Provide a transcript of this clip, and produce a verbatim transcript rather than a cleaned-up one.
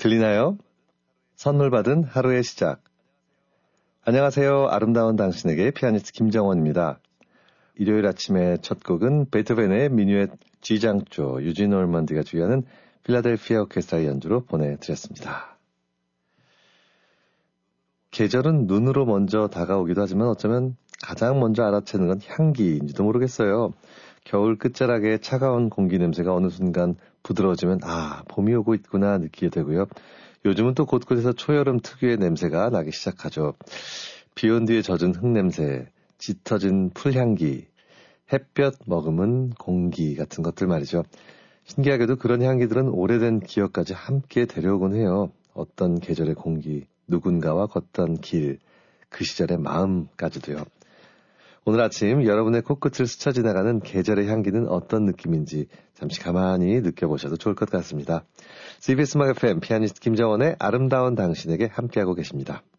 들리나요? 선물 받은 하루의 시작. 안녕하세요. 아름다운 당신에게 피아니스트 김정원입니다. 일요일 아침의 첫 곡은 베토벤의 미뉴엣 G장조, 유진 올먼디가 주의하는 필라델피아 오케스트라의 연주로 보내드렸습니다. 계절은 눈으로 먼저 다가오기도 하지만 어쩌면 가장 먼저 알아채는 건 향기인지도 모르겠어요. 겨울 끝자락에 차가운 공기 냄새가 어느 순간 부드러워지면 아, 봄이 오고 있구나 느끼게 되고요. 요즘은 또 곳곳에서 초여름 특유의 냄새가 나기 시작하죠. 비온 뒤에 젖은 흙냄새, 짙어진 풀향기, 햇볕 머금은 공기 같은 것들 말이죠. 신기하게도 그런 향기들은 오래된 기억까지 함께 데려오곤 해요. 어떤 계절의 공기, 누군가와 걷던 길, 그 시절의 마음까지도요. 오늘 아침 여러분의 코끝을 스쳐 지나가는 계절의 향기는 어떤 느낌인지 잠시 가만히 느껴보셔도 좋을 것 같습니다. 씨비에스 음악 에프엠 피아니스트 김정원의 아름다운 당신에게 함께하고 계십니다.